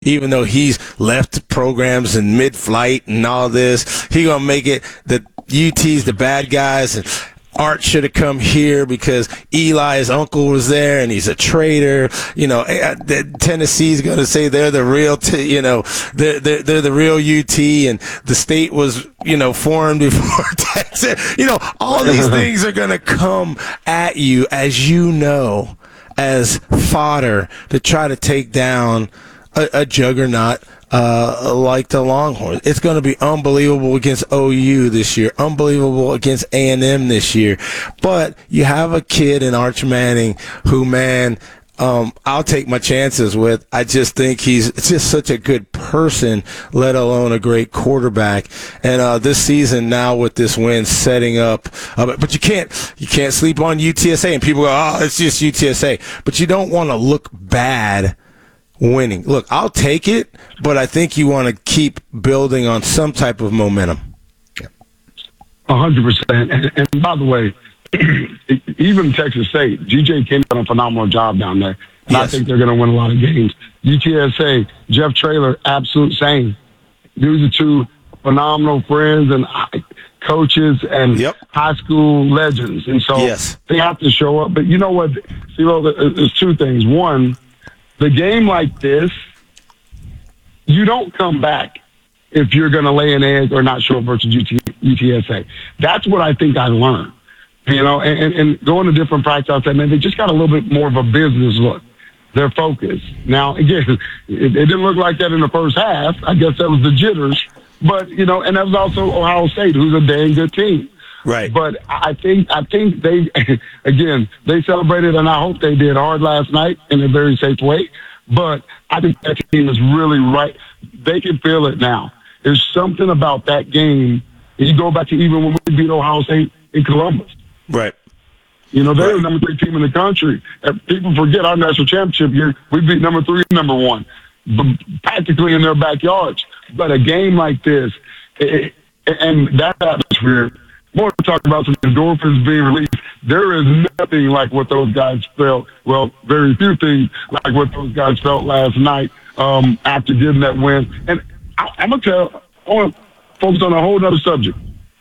even though he's left programs in mid-flight and all this. He going to make it that UT's the bad guys, and Art should have come here because Eli's uncle was there and he's a traitor. Tennessee's going to say they're the real, they're the real UT, and the state was, formed before Texas. All these things are going to come at you, as fodder to try to take down a juggernaut like the Longhorns. It's going to be unbelievable against OU this year, unbelievable against A&M this year. But you have a kid in Arch Manning who, I'll take my chances with. I just think he's just such a good person, let alone a great quarterback. And this season now with this win setting up, but you can't sleep on UTSA. And people go, oh, it's just UTSA. But you don't want to look bad winning. Look, I'll take it, but I think you want to keep building on some type of momentum. 100%. And by the way, even Texas State, G.J. King done a phenomenal job down there. And yes. I think they're going to win a lot of games. UTSA, Jeff Traylor, absolute same. These are two phenomenal friends and coaches and high school legends. And so they have to show up. But you know what? There's two things. One, the game like this, you don't come back if you're going to lay an egg or not show up versus UTSA. That's what I think I learned. And going to different practice, I said, man, they just got a little bit more of a business look. Their focus. Now, again, it didn't look like that in the first half. I guess that was the jitters. But, and that was also Ohio State, who's a dang good team. Right. But I think they, again, they celebrated, and I hope they did hard last night in a very safe way. But I think that team is really right. They can feel it now. There's something about that game. You go back to even when we beat Ohio State in Columbus. Right. They're the number 3 team in the country. And people forget our national championship year, we beat number 3 and number 1, practically in their backyards. But a game like this, and that atmosphere, more to talk about some endorphins being released. There is nothing like what those guys felt. Well, very few things like what those guys felt last night after getting that win. And I want to focus on a whole other subject.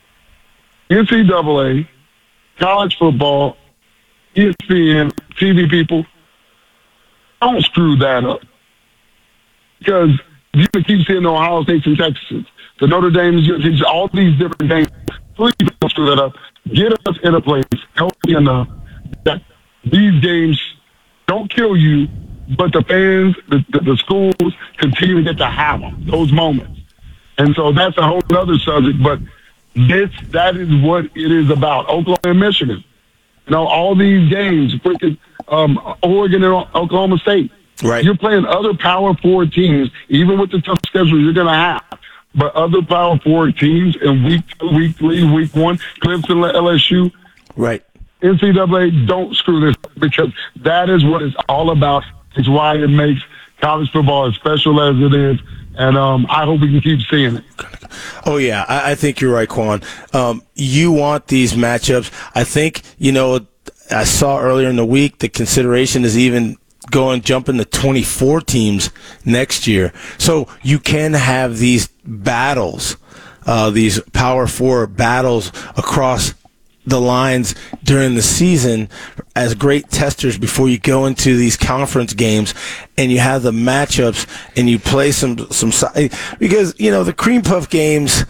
NCAA, college football, ESPN, TV people, don't screw that up. Because you can keep seeing the Ohio States and Texas, the Notre Dame's, all these different games. Please don't screw that up. Get us in a place healthy enough that these games don't kill you, but the fans, the schools continue to get to have them, those moments. And so that's a whole other subject, but that is what it is about. Oklahoma and Michigan. All these games, freaking Oregon and Oklahoma State. Right. You're playing other Power 4 teams, even with the tough schedule you're going to have. But other Power 4 teams in week 2, week 3, week 1, Clemson, LSU. Right. NCAA, don't screw this because that is what it's all about. It's why it makes college football as special as it is. And I hope we can keep seeing it. Oh, yeah. I think you're right, Quan. You want these matchups. I think, I saw earlier in the week the consideration is even jumping to 24 teams next year. So you can have these battles, these Power 4 battles across the lines during the season as great testers before you go into these conference games and you have the matchups and you play some because the cream puff games,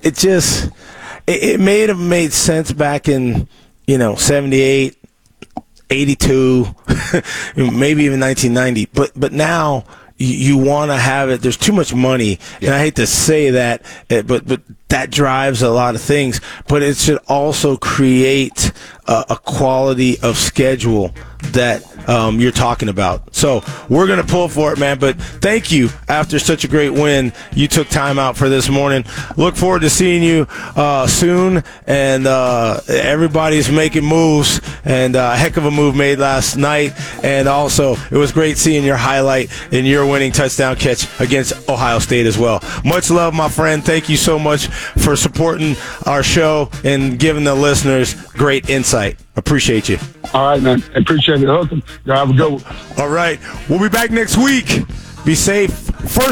it may have made sense back in 78, 82, maybe even 1990, but now you want to have it. There's too much money, and I hate to say that, but that drives a lot of things. But it should also create a quality of schedule that you're talking about. So we're going to pull for it, man. But thank you. After such a great win, you took time out for this morning. Look forward to seeing you soon. And everybody's making moves, and a heck of a move made last night. And also, it was great seeing your highlight and your winning touchdown catch against Ohio State as well. Much love, my friend. Thank you so much for supporting our show and giving the listeners great insight. Appreciate you. All right, man. Appreciate it. Y'all have a good one. All right. We'll be back next week. Be safe. First